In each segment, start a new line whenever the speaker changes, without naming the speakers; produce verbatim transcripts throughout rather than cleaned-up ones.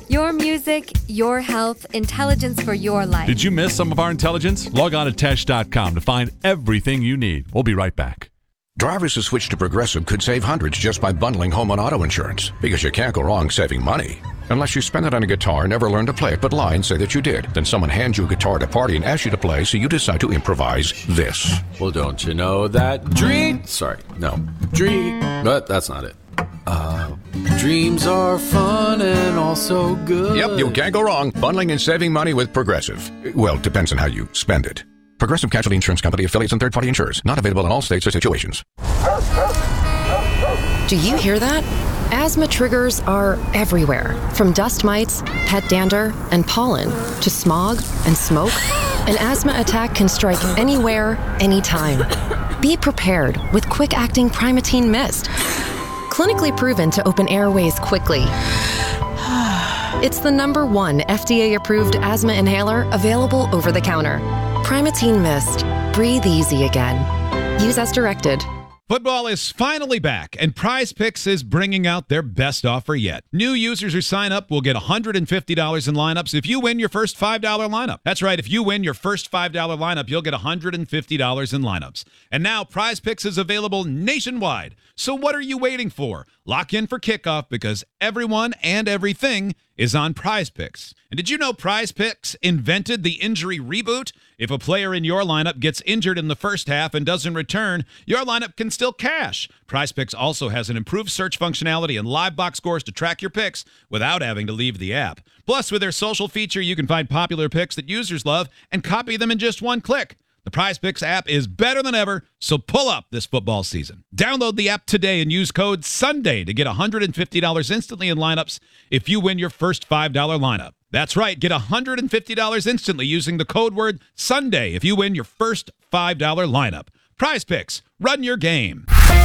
Your music, your health, intelligence for your life.
Did you miss some of our intelligence? Log on to Tesh dot com to find everything you need. We'll be right back.
Drivers who switch to Progressive could save hundreds just by bundling home and auto insurance, because you can't go wrong saving money. Unless you spend it on a guitar, never learn to play it, but lie and say that you did. Then someone hands you a guitar at a party and asks you to play, so you decide to improvise this.
Well, don't you know that dream... Sorry, no. Dream... But that's not it. Uh, dreams are fun and also good.
Yep, you can't go wrong bundling and saving money with Progressive. Well, it depends on how you spend it. Progressive Casualty Insurance Company, affiliates, and third-party insurers. Not available in all states or situations.
Do you hear that? Asthma triggers are everywhere, from dust mites, pet dander, and pollen, to smog and smoke. An asthma attack can strike anywhere, anytime. Be prepared with quick-acting Primatene Mist. Clinically proven to open airways quickly. It's the number one F D A-approved asthma inhaler available over the counter. Primatene Mist. Breathe easy again. Use as directed.
Football is finally back, and Prize Picks is bringing out their best offer yet. New users who sign up will get one hundred fifty dollars in lineups if you win your first five dollar lineup. That's right, if you win your first five dollar lineup, you'll get one hundred fifty dollars in lineups. And now Prize Picks is available nationwide. So what are you waiting for? Lock in for kickoff, because everyone and everything is on Prize Picks. And did you know Prize Picks invented the injury reboot? If a player in your lineup gets injured in the first half and doesn't return, your lineup can still cash. Prize Picks also has an improved search functionality and live box scores to track your picks without having to leave the app. Plus, with their social feature, you can find popular picks that users love and copy them in just one click. The Prize Picks app is better than ever, so pull up this football season. Download the app today and use code SUNDAY to get one hundred fifty dollars instantly in lineups if you win your first five dollar lineup. That's right, get one hundred fifty dollars instantly using the code word SUNDAY if you win your first five dollar lineup. Prize Picks, run your game.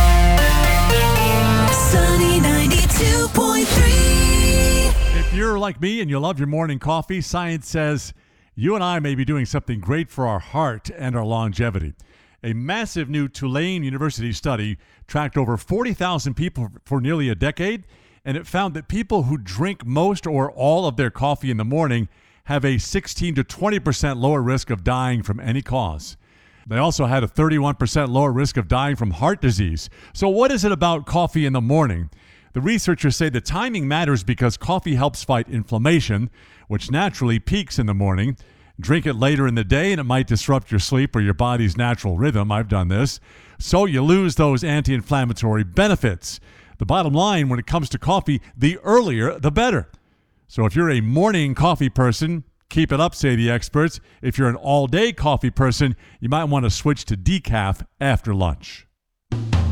Sunny ninety-two point three.
If you're like me and you love your morning coffee, science says you and I may be doing something great for our heart and our longevity. A massive new Tulane University study tracked over forty thousand people for nearly a decade, and it found that people who drink most or all of their coffee in the morning have a sixteen to twenty percent lower risk of dying from any cause. They also had a thirty-one percent lower risk of dying from heart disease. So what is it about coffee in the morning? The researchers say the timing matters because coffee helps fight inflammation, which naturally peaks in the morning. Drink it later in the day and it might disrupt your sleep or your body's natural rhythm. I've done this. So you lose those anti-inflammatory benefits. The bottom line when it comes to coffee, the earlier, the better. So if you're a morning coffee person, keep it up, say the experts. If you're an all-day coffee person, you might want to switch to decaf after lunch.